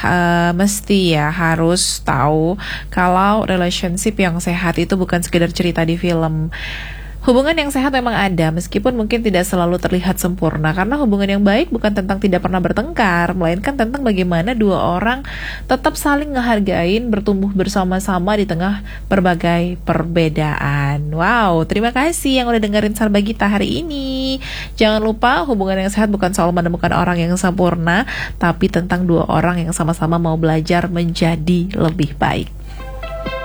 mesti ya harus tahu kalau relationship yang sehat itu bukan sekedar cerita di film. Hubungan yang sehat memang ada, meskipun mungkin tidak selalu terlihat sempurna, karena hubungan yang baik bukan tentang tidak pernah bertengkar, melainkan tentang bagaimana dua orang tetap saling ngehargain, bertumbuh bersama-sama di tengah berbagai perbedaan. Wow, terima kasih yang udah dengerin Sarba Gita hari ini. Jangan lupa, hubungan yang sehat bukan soal menemukan orang yang sempurna, tapi tentang dua orang yang sama-sama mau belajar menjadi lebih baik.